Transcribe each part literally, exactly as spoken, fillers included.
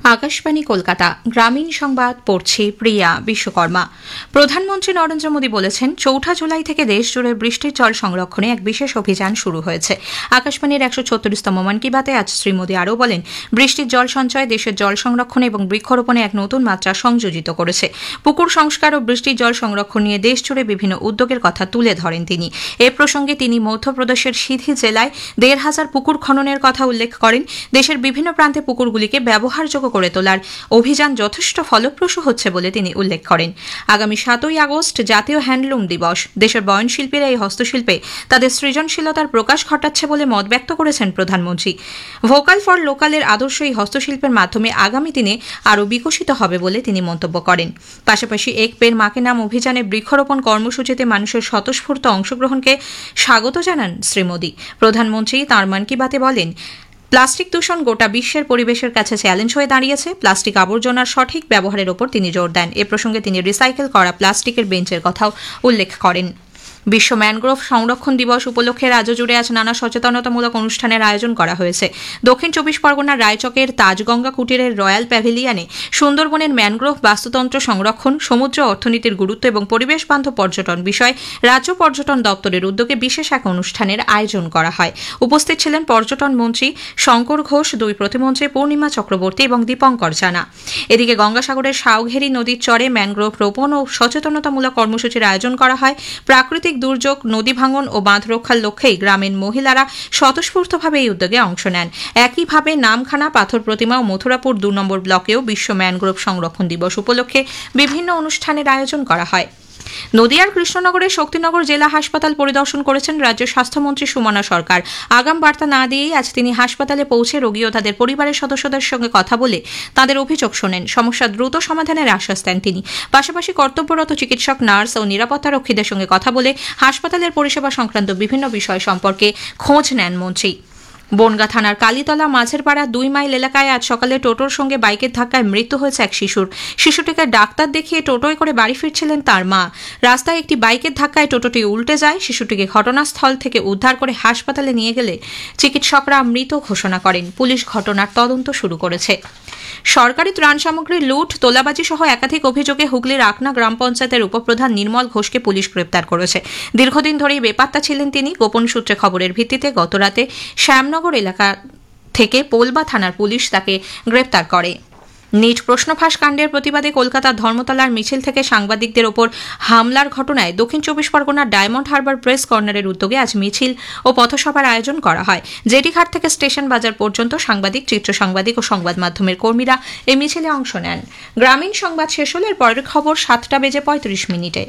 আকাশবাণী কলকাতা গ্রামীণ সংবাদ পড়ছি প্রিয়া বিশ্বকর্মা। প্রধানমন্ত্রী নরেন্দ্র মোদী বলেছেন, চৌঠা জুলাই থেকে দেশজুড়ে বৃষ্টির জল সংরক্ষণে এক বিশেষ অভিযান শুরু হয়েছে। আকাশবাণীর একশো ছত্রিশতম মন কি বাতে আজ শ্রী মোদী আরও বলেন, বৃষ্টির জল সঞ্চয় দেশের জল সংরক্ষণ এবং বৃক্ষরোপণে এক নতুন মাত্রা সংযোজিত করেছে। পুকুর সংস্কার ও বৃষ্টির জল সংরক্ষণ নিয়ে দেশজুড়ে বিভিন্ন উদ্যোগের কথা তুলে ধরেন তিনি। এ প্রসঙ্গে তিনি মধ্যপ্রদেশের সিধি জেলায় দেড় হাজার পুকুর খননের কথা উল্লেখ করেন। দেশের বিভিন্ন প্রান্তে পুকুরগুলিকে ব্যবহারযোগ্য করে তোলার অভিযান যথেষ্ট ফলপ্রসূ হচ্ছে বলে তিনি উল্লেখ করেন। আগামী সাতই আগস্ট জাতীয় হ্যান্ডলুম দিবস। দেশের বয়নশিল্পীরা এই হস্তশিল্পে তাদের সৃজনশীলতার প্রকাশ ঘটাচ্ছে বলে মত ব্যক্ত করেছেন প্রধানমন্ত্রী। ভোকাল ফর লোকালের আদর্শ এই হস্তশিল্পের মাধ্যমে আগামী দিনে আরও বিকশিত হবে বলে তিনি মন্তব্য করেন। পাশাপাশি এক পেড় মাকে নাম অভিযানে বৃক্ষরোপণ কর্মসূচিতে মানুষের স্বতঃস্ফূর্ত অংশগ্রহণকে স্বাগত জানান শ্রী মোদী। প্রধানমন্ত্রী তাঁর মন কি বাতে বলেন, প্লাস্টিক দূষণ গোটা বিশ্বের পরিবেশের কাছে চ্যালেঞ্জ হয়ে দাঁড়িয়েছে। প্লাস্টিক আবর্জনার সঠিক ব্যবহারের ওপর তিনি জোর দেন। এ প্রসঙ্গে তিনি রিসাইকেল করা প্লাস্টিকের বেঞ্চের কথাও উল্লেখ করেন। বিশ্ব ম্যানগ্রোভ সংরক্ষণ দিবস উপলক্ষে রাজ্য জুড়ে আজ নানা সচেতনতামূলক অনুষ্ঠানের আয়োজন করা হয়েছে। দক্ষিণ চব্বিশ পরগনার রায়চকের তাজগঙ্গা কুটিরের রয়্যাল প্যাভিলিয়নে সুন্দরবনের ম্যানগ্রোভ বাস্তুতন্ত্র সংরক্ষণ, সমুদ্র অর্থনীতির গুরুত্ব এবং পরিবেশ বান্ধব পর্যটন বিষয়ে রাজ্য পর্যটন দপ্তরের উদ্যোগে বিশেষ এক অনুষ্ঠানের আয়োজন করা হয়। উপস্থিত ছিলেন পর্যটন মন্ত্রী শঙ্কর ঘোষ, দুই প্রতিমন্ত্রী পূর্ণিমা চক্রবর্তী এবং দীপঙ্কর জানা। এদিকে গঙ্গাসাগরের সাউঘেরি নদীর চরে ম্যানগ্রোভ রোপণ ও সচেতনতামূলক কর্মসূচির আয়োজন করা হয়। প্রাকৃতিক দুর্যোগ, নদী ভাঙন ও বাঁধ রক্ষার লক্ষ্যেই গ্রামীণ মহিলারা স্বতঃস্ফূর্তভাবে এই উদ্যোগে অংশ নেন। একইভাবে নামখানা, পাথর প্রতিমা ও মথুরাপুর দু নম্বর ব্লকেও বিশ্ব ম্যানগ্রোভ সংরক্ষণ দিবস উপলক্ষে বিভিন্ন অনুষ্ঠানের আয়োজন করা হয়। নদিয়ার কৃষ্ণনগরের শক্তিনগর জেলা হাসপাতাল পরিদর্শন করেছেন রাজ্যের স্বাস্থ্যমন্ত্রী সুমনা সরকার। আগাম বার্তা না দিয়েই আজ তিনি হাসপাতালে পৌঁছে রোগী ও তাদের পরিবারের সদস্যদের সঙ্গে কথা বলে তাদের অভিযোগ শোনেন। সমস্যা দ্রুত সমাধানের আশ্বাস দেন তিনি। পাশাপাশি কর্তব্যরত চিকিৎসক, নার্স ও নিরাপত্তারক্ষীদের সঙ্গে কথা বলে হাসপাতালের পরিষেবা সংক্রান্ত বিভিন্ন বিষয় সম্পর্কে খোঁজ নেন মন্ত্রী। বনগাঁ থানার কালীতলা মাঝের পাড়া দুই মাইল এলাকায় আজ সকালে টোটোর সঙ্গে বাইকের ধাক্কায় মৃত্যু হয়েছে এক শিশুর। শিশুটিকে ডাক্তার দেখিয়ে টোটোয় করে বাড়ি ফিরছিলেন তার মা। রাস্তায় একটি বাইকের ধাক্কায় টোটোটি উল্টে যায়। শিশুটিকে ঘটনাস্থল থেকে উদ্ধার করে হাসপাতালে নিয়ে গেলে চিকিৎসকরা মৃত ঘোষণা করেন। পুলিশ ঘটনার তদন্ত শুরু করেছে। সরকারি ত্রাণ সামগ্রীর লুট, তোলাবাজি সহ একাধিক অভিযোগে হুগলির আকনা গ্রাম পঞ্চায়েতের উপপ্রধান নির্মল ঘোষকে পুলিশ গ্রেপ্তার করেছে। দীর্ঘদিন ধরেই বেপাত্তা ছিলেন তিনি। গোপন সূত্রে খবরের ভিত্তিতে গতরাতে শ্যামনগর এলাকা থেকে পোলবা থানার পুলিশ তাকে গ্রেপ্তার করে। নিট প্রশ্নফাঁস কাণ্ডের প্রতিবাদে কলকাতার ধর্মতলার মিছিল থেকে সাংবাদিকদের ওপর হামলার ঘটনায় দক্ষিণ চব্বিশ পরগনার ডায়মন্ড হারবার প্রেস কর্নারের উদ্যোগে আজ মিছিল ও পথসভার আয়োজন করা হয়। জেটিঘাট থেকে স্টেশন বাজার পর্যন্ত সাংবাদিক, চিত্র সাংবাদিক ও সংবাদ মাধ্যমের কর্মীরা এই মিছিলে অংশ নেন। গ্রামীণ সংবাদ শেষ হলে পরের খবর সাতটা বেজে পঁয়ত্রিশ মিনিটে।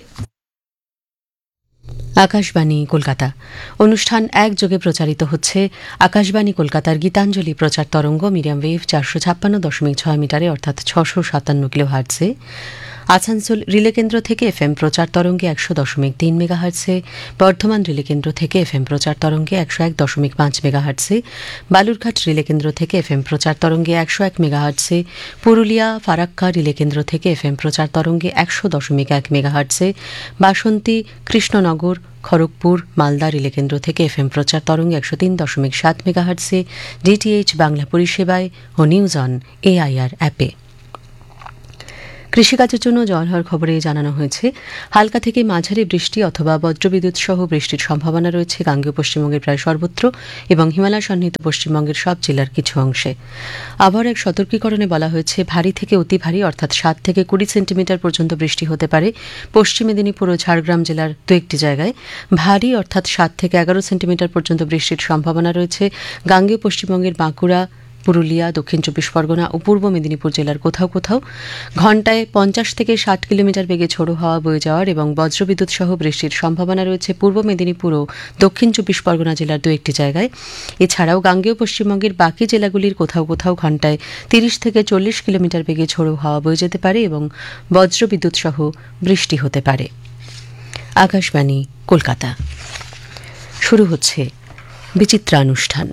আকাশবাণী কলকাতা অনুষ্ঠান একযোগে প্রচারিত হচ্ছে। আকাশবাণী কলকাতার গীতাঞ্জলি প্রচার তরঙ্গ মিডিয়াম ওয়েভ চারশো ছাপ্পান্ন দশমিক ছয় মিটারে অর্থাৎ ছশো সাতান্ন কিলো হার্টসে, আসানসোল রিলে কেন্দ্র থেকে এফ এম প্রচার তরঙ্গে একশো দশমিক তিন মেগা হার্টসে, বর্ধমান রিলে কেন্দ্র থেকে এফ এম প্রচার তরঙ্গে একশো এক দশমিক পাঁচ মেগা হার্টসে, বালুরঘাট রিলে কেন্দ্র থেকে এফ এম প্রচার তরঙ্গে একশো এক মেগা হার্টসে, পুরুলিয়া ফারাক্কা রিলে কেন্দ্র থেকে এফ এম প্রচার তরঙ্গে একশো দশমিক এক মেগা হার্টসে, বাসন্তী, কৃষ্ণনগর, খড়গপুর, মালদা রিলে কেন্দ্র থেকে এফ এম প্রচার তরঙ্গে একশো তিন দশমিক সাত মেগা হার্টসে, ডিটিএইচ বাংলা পরিষেবায় ও নিউজ অন এআইআর অ্যাপে। কৃষিকাজের জন্য জল হওয়ার খবরে জানানো হয়েছে, হালকা থেকে মাঝারি বৃষ্টি অথবা বজ্রবিদ্যুৎ সহ বৃষ্টির সম্ভাবনা রয়েছে গাঙ্গেয় পশ্চিমবঙ্গের প্রায় সর্বত্র এবং হিমালয় সন্নিহিত পশ্চিমবঙ্গের সব জেলার কিছু অংশে। আবহাওয়ার এক সতর্কীকরণে বলা হয়েছে, ভারী থেকে অতি ভারী অর্থাৎ সাত থেকে কুড়ি সেন্টিমিটার পর্যন্ত বৃষ্টি হতে পারে পশ্চিম মেদিনীপুর ও ঝাড়গ্রাম জেলার দু একটি জায়গায়। ভারী অর্থাৎ সাত থেকে এগারো সেন্টিমিটার পর্যন্ত বৃষ্টির সম্ভাবনা রয়েছে গাঙ্গেয় পশ্চিমবঙ্গের বাঁকুড়া, পুরুলিয়া, দক্ষিণ চব্বিশ পরগনা ও পূর্ব মেদিনীপুর জেলার কোথাও কোথাও। ঘণ্টায় পঞ্চাশ থেকে ষাট কিলোমিটার বেগে ঝোড়ো হাওয়া বয়ে যাওয়ার এবং বজ্রবিদ্যুৎ সহ বৃষ্টির সম্ভাবনা রয়েছে পূর্ব মেদিনীপুর ও দক্ষিণ চব্বিশ পরগনা জেলার দু একটি জায়গায়। এছাড়াও গাঙ্গেয় পশ্চিমবঙ্গের বাকি জেলাগুলির কোথাও কোথাও ঘণ্টায় তিরিশ থেকে চল্লিশ কিলোমিটার বেগে ঝোড়ো হাওয়া বয়ে যেতে পারে এবং বজ্রবিদ্যুৎ সহ বৃষ্টি হতে পারে। আকাশবাণী কলকাতা। শুরু হচ্ছে বিচিত্রানুষ্ঠান।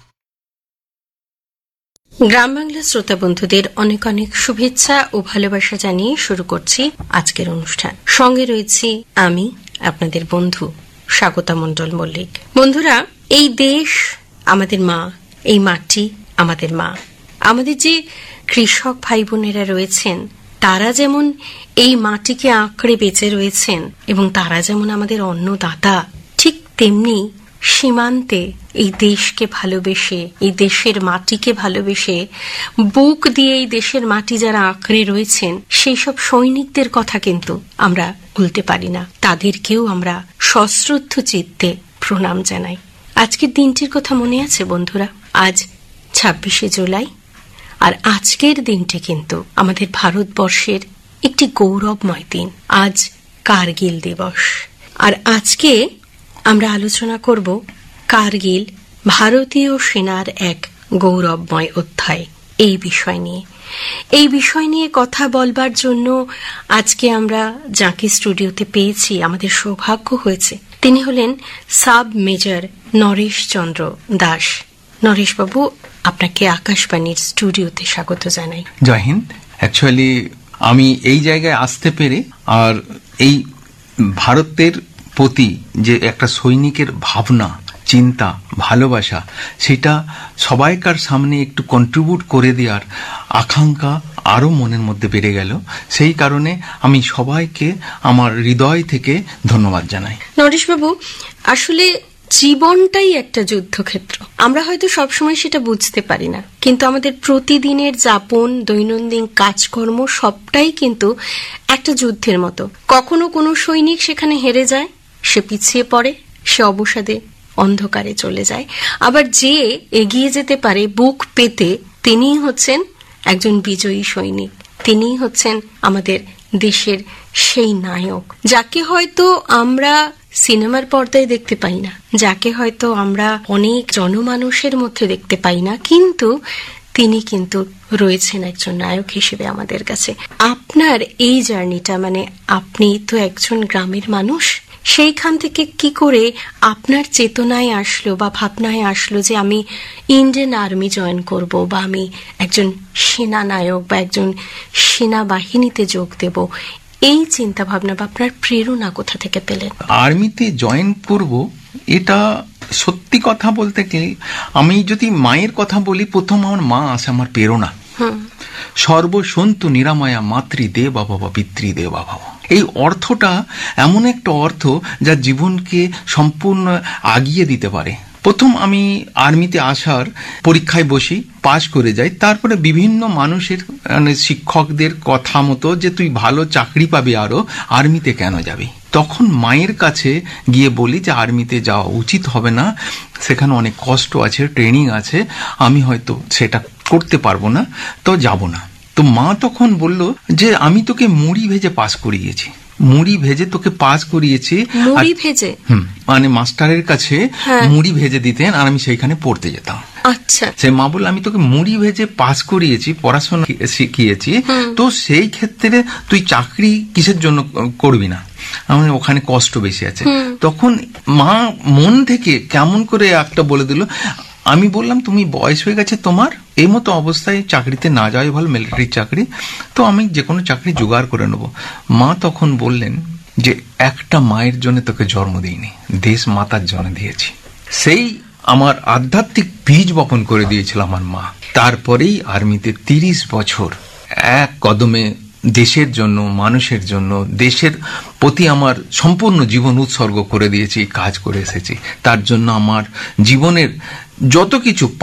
গ্রাম বাংলা শ্রোতা বন্ধুদের অনেক অনেক শুভেচ্ছা ও ভালোবাসা জানিয়ে শুরু করছি আজকের অনুষ্ঠান। সঙ্গে রয়েছি আমি, আপনাদের বন্ধু স্বাগতা মণ্ডল মল্লিক। বন্ধুরা, এই দেশ আমাদের মা, এই মাটি আমাদের মা। আমাদের যে কৃষক ভাই বোনেরা রয়েছেন তারা যেমন এই মাটিকে আঁকড়ে বেঁচে রয়েছেন এবং তারা যেমন আমাদের অন্নদাতা, ঠিক তেমনি সীমান্তে এই দেশকে ভালোবেসে, এই দেশের মাটিকে ভালোবেসে বুক দিয়ে এই দেশের মাটি যারা আঁকড়ে রয়েছেন সেই সব সৈনিকদের কথা কিন্তু আমরা ভুলতে পারি না। তাদেরকেও আমরা সশ্রদ্ধ চিত্তে প্রণাম জানাই। আজকের দিনটির কথা মনে আছে বন্ধুরা? আজ ছাব্বিশে জুলাই, আর আজকের দিনটি কিন্তু আমাদের ভারতবর্ষের একটি গৌরবময় দিন। আজ কার্গিল দিবস। আর আজকে আমরা আলোচনা করব কার্গিল ভারতীয় সেনার এক গৌরবময় অধ্যায় এই বিষয় নিয়ে। এই বিষয় নিয়ে কথা বলবার জন্য আজকে আমরা যাকে স্টুডিওতে পেয়েছি, আমাদের সৌভাগ্য হয়েছে, তিনি হলেন সাব মেজর নরেশ চন্দ্র দাস। নরেশ বাবু, আপনাকে আকাশবাণীর স্টুডিওতে স্বাগত জানাই। জয় হিন্দ। অ্যাকচুয়ালি আমি এই জায়গায় আসতে পেরে আর এই ভারতের প্রতি যে একটা সৈনিকের ভাবনা, চিন্তা, ভালোবাসা, সেটা সবাইকার সামনে একটু কন্ট্রিবিউট করে দেওয়ার আকাঙ্ক্ষা আরও মনের মধ্যে বেড়ে গেল। সেই কারণে আমি সবাইকে আমার হৃদয় থেকে ধন্যবাদ জানাই। নরেশবাবু, আসলে জীবনটাই একটা যুদ্ধক্ষেত্র। আমরা হয়তো সবসময় সেটা বুঝতে পারি না, কিন্তু আমাদের প্রতিদিনের যাপন, দৈনন্দিন কাজকর্ম সবটাই কিন্তু একটা যুদ্ধের মতো। কখনো কোনো সৈনিক সেখানে হেরে যায়, সে পিছিয়ে পড়ে, সে অবসাদে অন্ধকারে চলে যায়। আবার যে এগিয়ে যেতে পারে বুক পেতে, তিনিই হচ্ছেন একজন বিজয়ী সৈনিক। তিনিই হচ্ছেন আমাদের দেশের সেই নায়ক, যাকে হয়তো আমরা সিনেমার পর্দায় দেখতে পাই না, যাকে হয়তো আমরা অনেক জনমানুষের মধ্যে দেখতে পাই না, কিন্তু তিনি কিন্তু রয়েছেন একজন নায়ক হিসেবে আমাদের কাছে। আপনার এই জার্নিটা, মানে আপনি তো একজন গ্রামের মানুষ, সেইখান থেকে কি করে আপনার চেতনায় আসলো বা ভাবনায় আসলো যে আমি ইন্ডিয়ান আর্মি জয়েন করব, বা আমি একজন সেনা নায়ক বা একজন সেনাবাহিনীতে যোগ দেব? এই চিন্তা ভাবনা বা আপনার প্রেরণা কোথা থেকে পেলেন? আর্মিতে জয়েন করব, এটা সত্যি কথা বলতে গেলে আমি যদি মায়ের কথা বলি, প্রথম আমার মা আছে আমার প্রেরণা। সর্বসন্তু নিরাময়া মাতৃ দেবা বাবা পিতৃ দেবা বাবা, এই অর্থটা এমন একটা অর্থ যা জীবনকে সম্পূর্ণ আগিয়ে দিতে পারে। প্রথম আমি আর্মিতে আসার পরীক্ষায় বসি, পাশ করে যাই। তারপরে বিভিন্ন মানুষের, মানে শিক্ষকদের কথা মতো যে তুই ভালো চাকরি পাবি আরো, আর্মিতে কেন যাবি? তখন মায়ের কাছে গিয়ে বলি যে আর্মিতে যাওয়া উচিত হবে না, সেখানে অনেক কষ্ট আছে, ট্রেনিং আছে, আমি হয়তো সেটা করতে পারবো না, তো যাব না। তো মা তখন বলল যে আমি তোকে মুড়ি ভেজে পাস করিয়েছি, মুড়ি ভেজে তোকে পাস করিয়েছি। মুড়ি ভেজে? হুম, মানে মাস্টারের কাছে মুড়ি ভেজে দিতেন আর আমি সেইখানে পড়তে যেতাম। আচ্ছা। সে মা বলল আমি তোকে মুড়ি ভেজে পাস করিয়েছি, পড়াশোনা শিখিয়েছি, তো সেই ক্ষেত্রে তুই চাকরি কিসের জন্য করবি না, আমার ওখানে কষ্ট বেশি আছে। তখন মা মন থেকে কেমন করে একটা বলে দিল। আমি বললাম তুমি বয়স হয়ে গেছে তোমার, এই মতো অবস্থায় চাকরিতে না যাওয়াই ভালো, মিলিটারি চাকরি, তো আমি যে কোনো চাকরি জোগাড় করে নেব। মা তখন বললেন যে একটা মায়ের জন্য তোকে জন্ম দিইনি, দেশ মাতার জন্য দিয়েছি। সেই আমার আধ্যাত্মিক বীজ বপন করে দিয়েছিল আমার মা। তারপরেই আর্মিতে তিরিশ বছর এক কদমে দেশের জন্য, মানুষের জন্য, দেশের প্রতি আমার সম্পূর্ণ জীবন উৎসর্গ করে দিয়েছি, কাজ করে এসেছি। তার জন্য আমার জীবনের যত কিছু